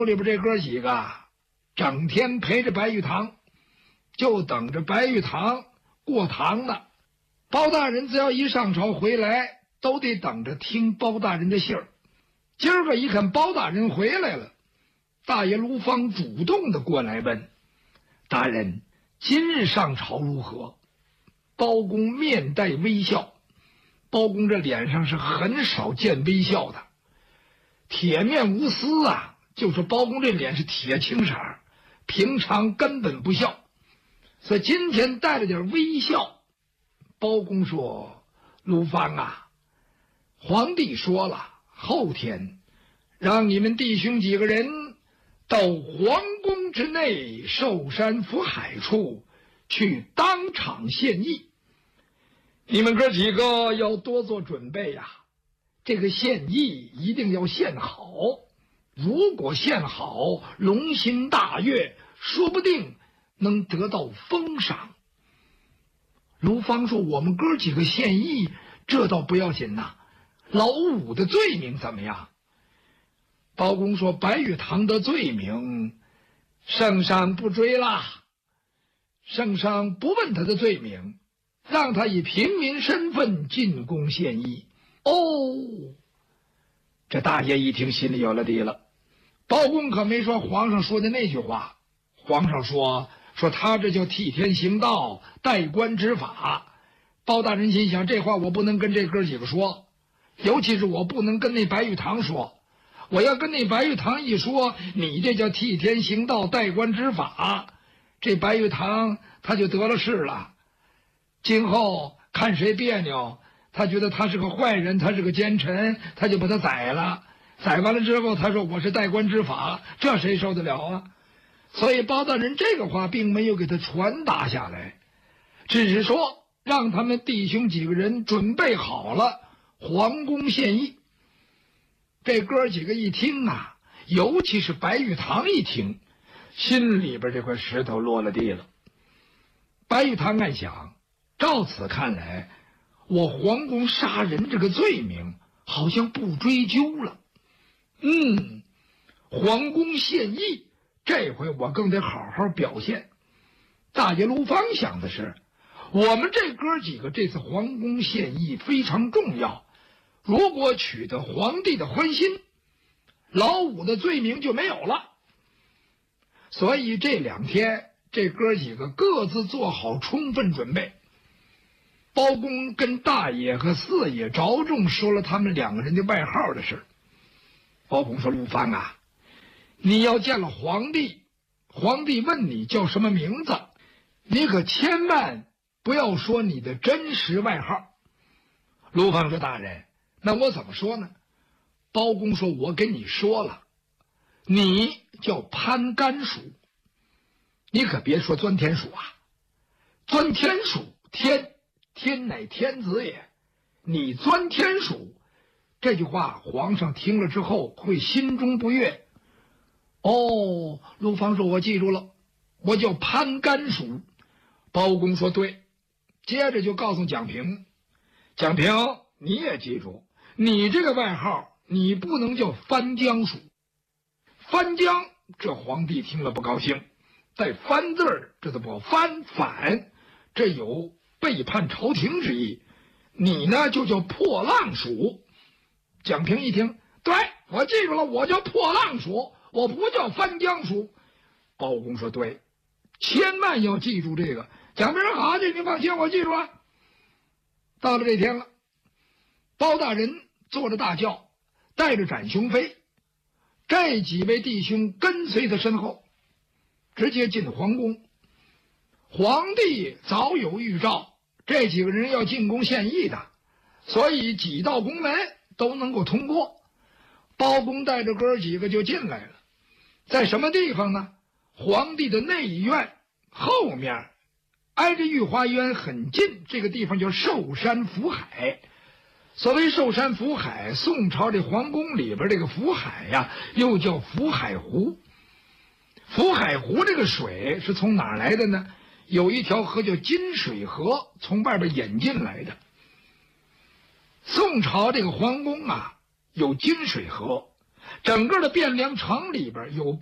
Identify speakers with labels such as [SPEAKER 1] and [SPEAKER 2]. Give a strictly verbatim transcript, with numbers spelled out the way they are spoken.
[SPEAKER 1] 里边这哥几个整天陪着白玉堂，就等着白玉堂过堂呢。包大人只要一上朝回来，都得等着听包大人的信儿。今儿个一看包大人回来了，大爷卢芳主动的过来问：“大人，今日上朝如何？”包公面带微笑，包公这脸上是很少见微笑的，铁面无私啊，就说包公这脸是铁青色，平常根本不笑，所以今天带了点微笑。包公说：“卢芳啊，皇帝说了，后天让你们弟兄几个人到皇宫之内寿山福海处去当场献艺。你们哥几个要多做准备呀、啊，这个献艺一定要献好。如果献好，龙心大悦，说不定能得到封赏。”卢芳说：“我们哥几个献艺，这倒不要紧呐。老五的罪名怎么样？”包公说：“白玉堂的罪名，圣上不追啦。圣上不问他的罪名，让他以平民身份进宫献艺。”哦，这大爷一听心里有了底了。包公可没说皇上说的那句话，皇上说说他这叫替天行道，代官执法。包大人心想，这话我不能跟这哥几个说，尤其是我不能跟那白玉堂说。我要跟那白玉堂一说，你这叫替天行道，代官执法，这白玉堂他就得了势了。今后看谁别扭，他觉得他是个坏人，他是个奸臣，他就把他宰了。宰完了之后，他说我是代官执法，这谁受得了啊？所以包大人这个话并没有给他传达下来，只是说让他们弟兄几个人准备好了皇宫献艺。这哥几个一听啊，尤其是白玉堂一听，心里边这块石头落了地了。白玉堂暗想，照此看来，我皇宫杀人这个罪名好像不追究了。嗯，皇宫献艺，这回我更得好好表现。大爷卢芳想的是，我们这哥几个这次皇宫献艺非常重要，如果取得皇帝的欢心，老五的罪名就没有了。所以这两天这哥几个各自做好充分准备。包公跟大爷和四爷着重说了他们两个人的外号的事。包公说：“卢芳啊，你要见了皇帝，皇帝问你叫什么名字，你可千万不要说你的真实外号。”卢芳说：“大人，那我怎么说呢？”包公说：“我跟你说了，你叫攀杆鼠，你可别说钻天鼠啊，钻天鼠，天天乃天子也，你钻天鼠，这句话皇上听了之后会心中不悦。”哦，卢芳说：“我记住了，我叫攀杆鼠。”包公说：“对。”接着就告诉蒋平：“蒋平，你也记住，你这个外号你不能叫翻江鼠。翻江，这皇帝听了不高兴，带翻字儿，这怎么翻反？这有背叛朝廷之意。你呢就叫破浪鼠。”蒋平一听，对，我记住了，我叫破浪鼠，我不叫翻江鼠。包公说：“对，千万要记住这个。”蒋平说：“好，这您放心，我记住了。”到了这天了，包大人坐着大轿，带着展雄飞，这几位弟兄跟随他身后，直接进皇宫。皇帝早有预兆，这几个人要进宫献艺的，所以几道宫门都能够通过。包公带着哥几个就进来了，在什么地方呢？皇帝的内院后面，挨着御花园很近，这个地方叫寿山福海。所谓寿山福海，宋朝这皇宫里边这个福海呀，又叫福海湖。福海湖这个水是从哪儿来的呢？有一条河叫金水河，从外边引进来的。宋朝这个皇宫啊，有金水河， 整个的汴梁城里边有